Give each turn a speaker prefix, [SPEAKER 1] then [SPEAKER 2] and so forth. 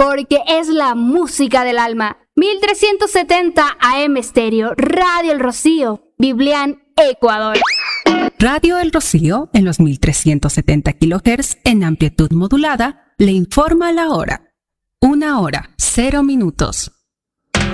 [SPEAKER 1] porque es la música del alma. 1370 AM Estéreo, Radio El Rocío, Biblián, Ecuador.
[SPEAKER 2] Radio El Rocío, en los 1370 kHz en amplitud modulada, le informa la hora. 1 hora, 0 minutos.